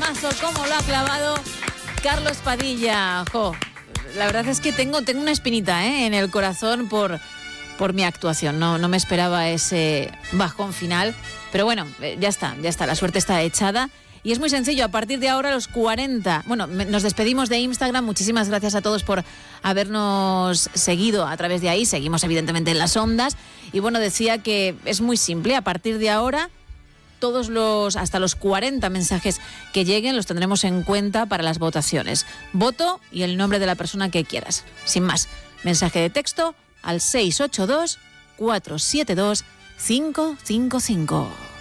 temazo, cómo lo ha clavado Carlos Padilla. Jo, la verdad es que tengo una espinita en el corazón por mi actuación. No me esperaba ese bajón final, pero bueno, ya está, la suerte está echada. Y es muy sencillo, a partir de ahora los 40... Bueno, nos despedimos de Instagram. Muchísimas gracias a todos por habernos seguido a través de ahí. Seguimos evidentemente en las ondas. Y bueno, decía que es muy simple. A partir de ahora, hasta los 40 mensajes que lleguen los tendremos en cuenta para las votaciones. Voto y el nombre de la persona que quieras. Sin más, mensaje de texto al 682 472 555.